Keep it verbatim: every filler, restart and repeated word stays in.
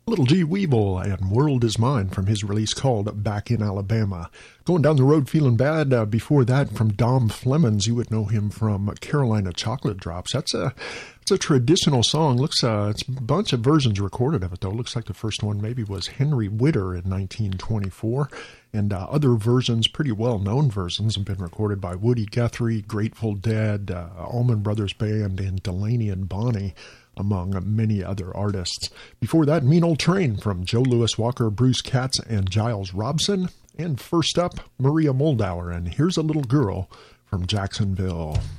Little G Weevil and World Is Mine from his release called Back in Alabama. Going Down the Road Feeling Bad. Uh, before that, from Dom Flemons, you would know him from Carolina Chocolate Drops. That's a it's a traditional song. Looks uh, it's a bunch of versions recorded of it though. Looks like the first one maybe was Henry Witter in nineteen twenty-four, and uh, other versions, pretty well known versions, have been recorded by Woody Guthrie, Grateful Dead, uh, Allman Brothers Band, and Delaney and Bonnie, among many other artists. Before that, Mean Old Train from Joe Louis Walker, Bruce Katz, and Giles Robson. And first up, Maria Moldauer and Here's a Little Girl from Jacksonville.